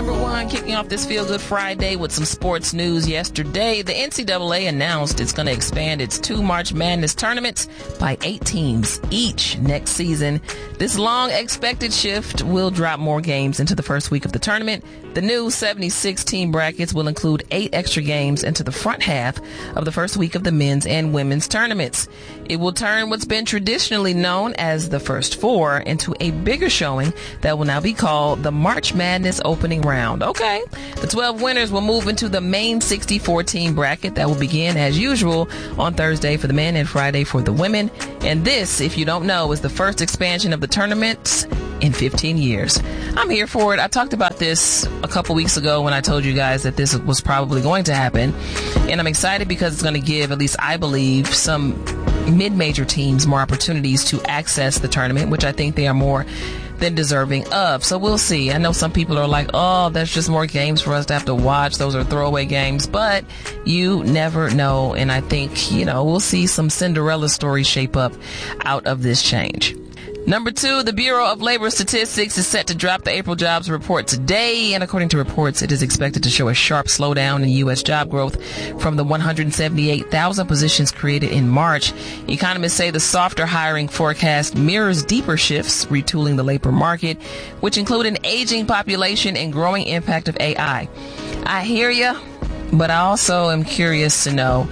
Number one, kicking off this Feel Good Friday with some sports news yesterday. The NCAA announced it's going to expand its 2 March Madness tournaments by 8 teams each next season. This long expected shift will drop more games into the first week of the tournament. The new 76-team brackets will include 8 extra games into the front half of the first week of the men's and women's tournaments. It will turn what's been traditionally known as the first 4 into a bigger showing that will now be called the March Madness opening round. Okay. The 12 winners will move into the main 64-team bracket that will begin as usual on Thursday for the men and Friday for the women. And this, if you don't know, is the first expansion of the tournaments in 15 years. I'm here for it. I talked about this a couple weeks ago when I told you guys that this was probably going to happen. And I'm excited because it's going to give, at least I believe, some mid-major teams more opportunities to access the tournament, which I think they are more than deserving of. So we'll see. I know some people are like, oh, that's just more games for us to have to watch. Those are throwaway games, but you never know. And I think, we'll see some Cinderella stories shape up out of this change. Number 2, the Bureau of Labor Statistics is set to drop the April jobs report today, and according to reports, it is expected to show a sharp slowdown in U.S. job growth from the 178,000 positions created in March. Economists say the softer hiring forecast mirrors deeper shifts, retooling the labor market, which include an aging population and growing impact of AI. I hear you, but I also am curious to know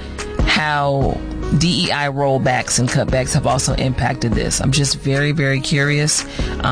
how DEI rollbacks and cutbacks have also impacted this. I'm just very, very curious.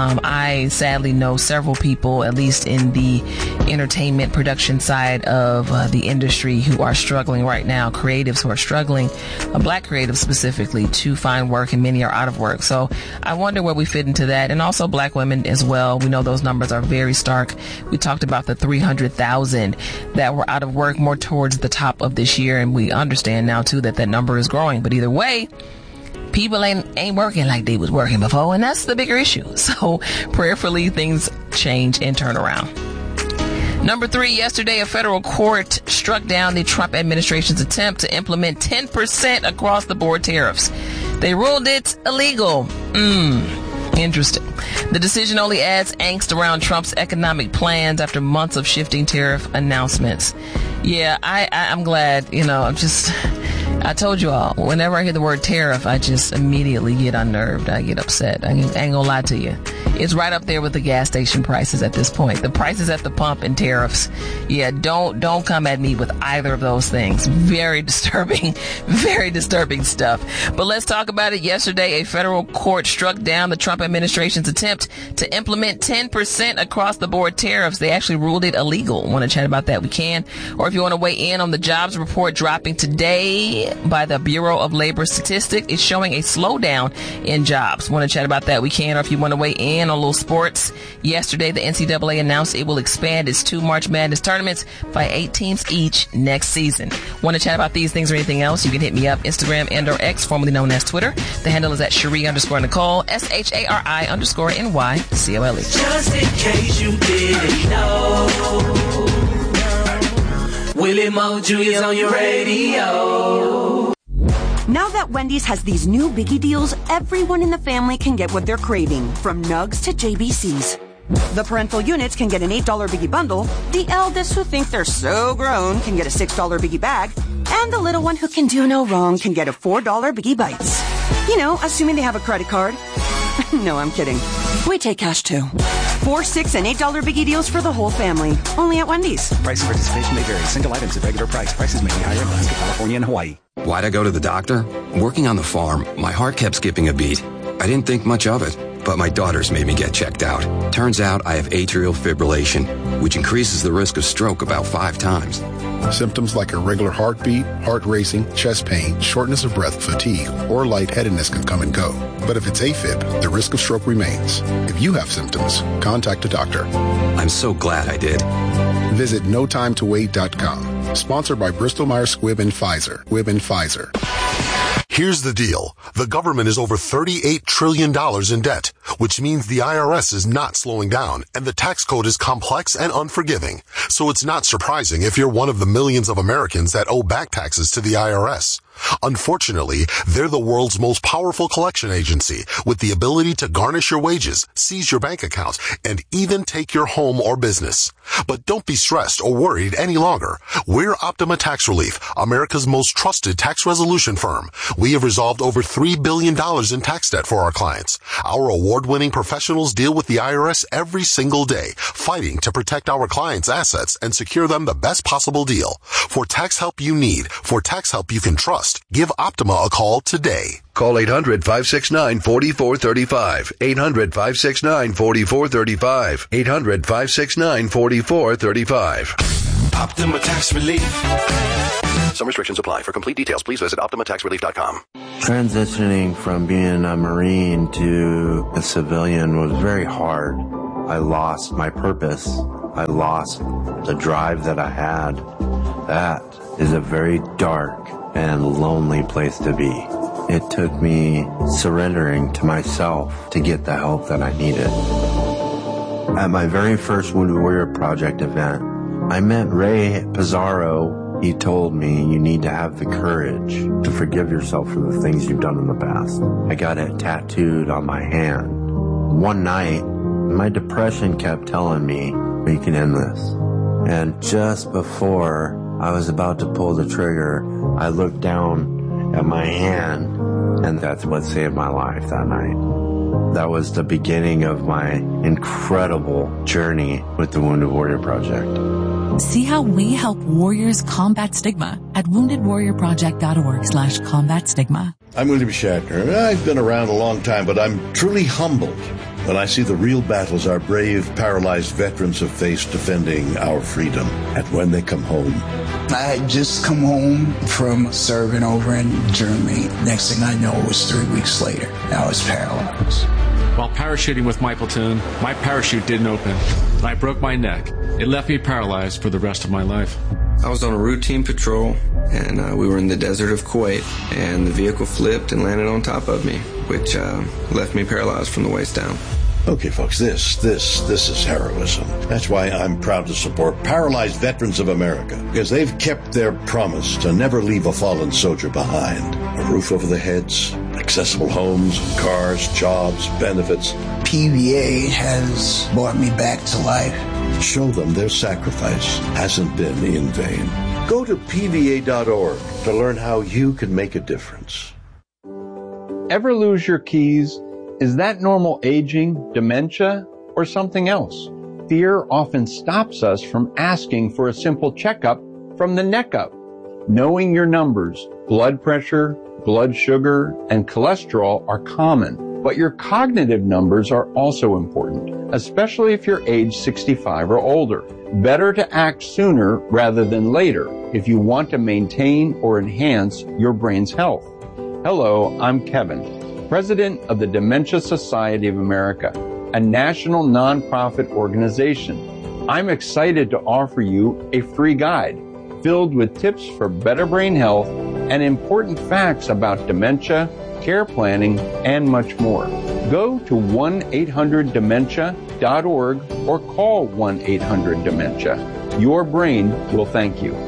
I sadly know several people, at least in the entertainment production side of the industry, who are struggling right now, creatives who are struggling, black creatives specifically, to find work, and many are out of work. So I wonder where we fit into that, and also black women as well. We know those numbers are very stark. We talked about the 300,000 that were out of work more towards the top of this year, and we understand now too that number is growing. But either way, people ain't working like they was working before, and that's the bigger issue. So prayerfully things change and turn around. Number 3, yesterday a federal court struck down the Trump administration's attempt to implement 10% across the board tariffs. They ruled it illegal. Interesting. The decision only adds angst around Trump's economic plans after months of shifting tariff announcements. Yeah, I'm glad, I told you all, whenever I hear the word tariff, I just immediately get unnerved. I get upset. I ain't gonna lie to you. It's right up there with the gas station prices at this point. The prices at the pump and tariffs. Yeah, don't come at me with either of those things. Very disturbing stuff. But let's talk about it. Yesterday, a federal court struck down the Trump administration's attempt to implement 10% across the board tariffs. They actually ruled it illegal. Want to chat about that? We can. Or if you want to weigh in on the jobs report dropping today by the Bureau of Labor Statistics, it's showing a slowdown in jobs. Want to chat about that? We can. Or if you want to weigh in on a little sports, yesterday the NCAA announced it will expand its 2 March Madness tournaments by 8 teams each next season. Want to chat about these things or anything else? You can hit me up, Instagram and or X, formerly known as Twitter. The handle is at Cherie_Nicole, SHARI_NYCOLE. Just in case you didn't know, Willie Moju is on your radio. Now that Wendy's has these new biggie deals, everyone in the family can get what they're craving, from nugs to JBCs. The parental units can get an $8 biggie bundle, the eldest who think they're so grown can get a $6 biggie bag, and the little one who can do no wrong can get a $4 biggie bites. Assuming they have a credit card. No, I'm kidding. We take cash too. 4, 6, and $8 biggie deals for the whole family. Only at Wendy's. Price and participation may vary. Single items at regular price. Prices may be higher in Alaska, California, and Hawaii. Why'd I go to the doctor? Working on the farm, my heart kept skipping a beat. I didn't think much of it, but my daughters made me get checked out. Turns out I have atrial fibrillation, which increases the risk of stroke about 5 times. Symptoms like irregular heartbeat, heart racing, chest pain, shortness of breath, fatigue, or lightheadedness can come and go. But if it's AFib, the risk of stroke remains. If you have symptoms, contact a doctor. I'm so glad I did. Visit notimetowait.com. Sponsored by Bristol-Myers Squibb and Pfizer. Here's the deal. The government is over $38 trillion in debt, which means the IRS is not slowing down, and the tax code is complex and unforgiving. So it's not surprising if you're one of the millions of Americans that owe back taxes to the IRS. Unfortunately, they're the world's most powerful collection agency with the ability to garnish your wages, seize your bank accounts, and even take your home or business. But don't be stressed or worried any longer. We're Optima Tax Relief, America's most trusted tax resolution firm. We have resolved over $3 billion in tax debt for our clients. Our award-winning professionals deal with the IRS every single day, fighting to protect our clients' assets and secure them the best possible deal. For tax help you need, for tax help you can trust, give Optima a call today. Call 800-569-4435. 800-569-4435. 800-569-4435. Optima Tax Relief. Some restrictions apply. For complete details, please visit OptimaTaxRelief.com. Transitioning from being a Marine to a civilian was very hard. I lost my purpose. I lost the drive that I had. That is a very dark and lonely place to be. It took me surrendering to myself to get the help that I needed. At my very first Wounded Warrior Project event, I met Ray Pizarro. He told me you need to have the courage to forgive yourself for the things you've done in the past. I got it tattooed on my hand. One night, my depression kept telling me, we can end this. And just before I was about to pull the trigger, I looked down at my hand, and that's what saved my life that night. That was the beginning of my incredible journey with the Wounded Warrior Project. See how we help warriors combat stigma at woundedwarriorproject.org/combat stigma. I'm William Shatner. I've been around a long time, but I'm truly humbled when I see the real battles our brave, paralyzed veterans have faced defending our freedom. And when they come home, I had just come home from serving over in Germany. Next thing I know, it was 3 weeks later. I was paralyzed. While parachuting with my platoon, my parachute didn't open, and I broke my neck. It left me paralyzed for the rest of my life. I was on a routine patrol, and we were in the desert of Kuwait, and the vehicle flipped and landed on top of me, which left me paralyzed from the waist down. Okay, folks, this is heroism. That's why I'm proud to support Paralyzed Veterans of America, because they've kept their promise to never leave a fallen soldier behind. A roof over their heads, accessible homes, cars, jobs, benefits. PVA has brought me back to life. Show them their sacrifice hasn't been in vain. Go to PVA.org to learn how you can make a difference. Ever lose your keys? Is that normal aging, dementia, or something else? Fear often stops us from asking for a simple checkup from the neck up. Knowing your numbers, blood pressure, blood sugar, and cholesterol are common, but your cognitive numbers are also important, especially if you're age 65 or older. Better to act sooner rather than later if you want to maintain or enhance your brain's health. Hello, I'm Kevin, President of the Dementia Society of America, a national nonprofit organization. I'm excited to offer you a free guide filled with tips for better brain health and important facts about dementia, care planning, and much more. Go to 1-800-DEMENTIA.org or call 1-800-DEMENTIA. Your brain will thank you.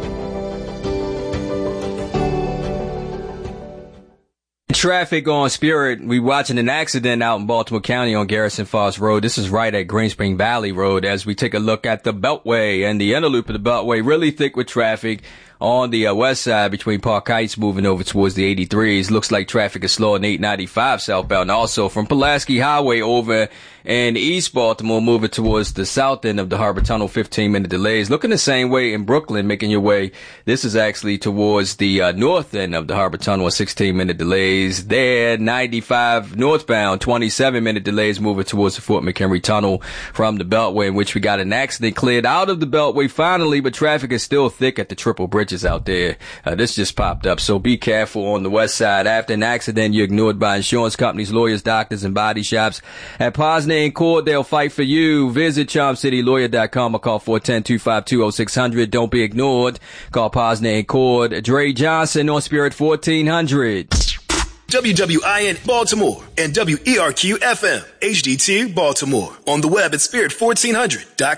Traffic on Spirit. We watching an accident out in Baltimore County on Garrison Falls Road. This is right at Green Spring Valley Road as we take a look at the Beltway and the inner loop of the Beltway. Really thick with traffic on the west side between Park Heights moving over towards the 83s. Looks like traffic is slow on 895 southbound. Also from Pulaski Highway over in East Baltimore moving towards the south end of the Harbor Tunnel, 15-minute delays. Looking the same way in Brooklyn, making your way. This is actually towards the north end of the Harbor Tunnel, 16-minute delays there. 95 northbound, 27-minute delays moving towards the Fort McHenry Tunnel from the Beltway, in which we got an accident cleared out of the Beltway finally, but traffic is still thick at the triple bridges out there. This just popped up, so be careful on the west side. After an accident, you're ignored by insurance companies, lawyers, doctors, and body shops. At Posner and Cord, they'll fight for you. Visit CharmCityLawyer.com or call 410-252-0600. Don't be ignored. Call Posner and Cord. Dre Johnson on Spirit 1400. WWIN Baltimore and WERQ FM HD2 Baltimore. On the web at Spirit1400.com.